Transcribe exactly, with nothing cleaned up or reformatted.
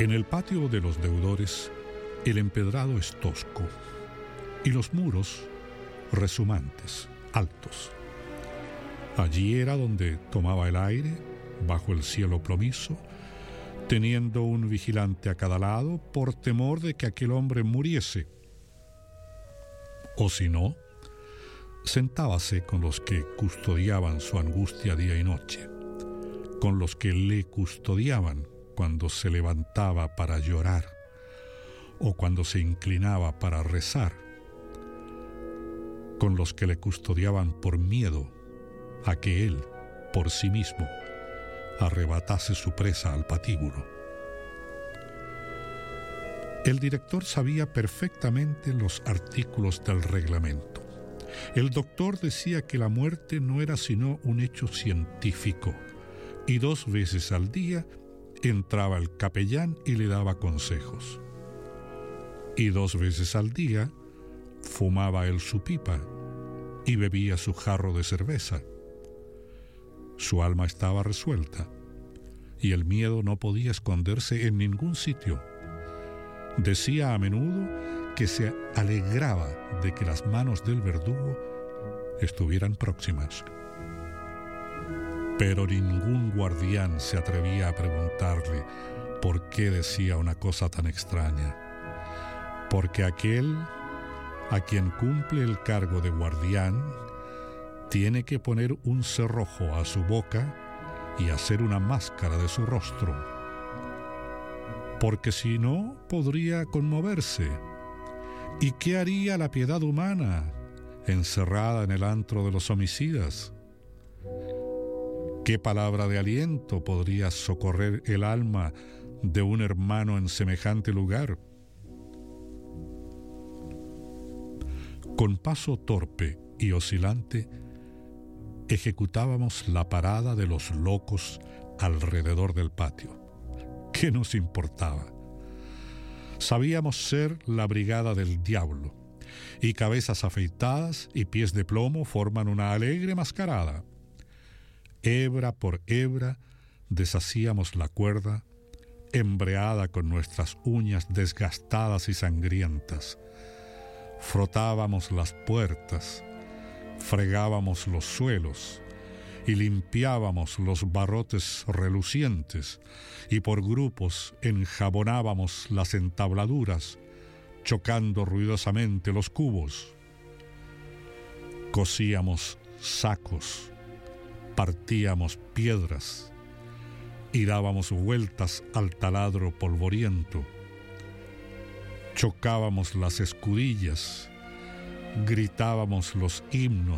En el patio de los deudores, el empedrado es tosco y los muros resumantes, altos. Allí era donde tomaba el aire, bajo el cielo plomizo, teniendo un vigilante a cada lado por temor de que aquel hombre muriese. O si no, sentábase con los que custodiaban su angustia día y noche, con los que le custodiaban cuando se levantaba para llorar o cuando se inclinaba para rezar, con los que le custodiaban por miedo a que él, por sí mismo, arrebatase su presa al patíbulo. El director sabía perfectamente los artículos del reglamento. El doctor decía que la muerte no era sino un hecho científico, y dos veces al día entraba el capellán y le daba consejos. Y dos veces al día fumaba él su pipa y bebía su jarro de cerveza. Su alma estaba resuelta y el miedo no podía esconderse en ningún sitio. Decía a menudo que se alegraba de que las manos del verdugo estuvieran próximas. Pero ningún guardián se atrevía a preguntarle por qué decía una cosa tan extraña. Porque aquel a quien cumple el cargo de guardián tiene que poner un cerrojo a su boca y hacer una máscara de su rostro, porque si no podría conmoverse. ¿Y qué haría la piedad humana encerrada en el antro de los homicidas? ¿Qué palabra de aliento podría socorrer el alma de un hermano en semejante lugar? Con paso torpe y oscilante, ejecutábamos la parada de los locos alrededor del patio. ¿Qué nos importaba? Sabíamos ser la brigada del diablo, y cabezas afeitadas y pies de plomo forman una alegre mascarada. Hebra por hebra deshacíamos la cuerda, embreada con nuestras uñas desgastadas y sangrientas. Frotábamos las puertas, fregábamos los suelos y limpiábamos los barrotes relucientes, y por grupos enjabonábamos las entabladuras, chocando ruidosamente los cubos. Cosíamos sacos, partíamos piedras y dábamos vueltas al taladro polvoriento. Chocábamos las escudillas, gritábamos los himnos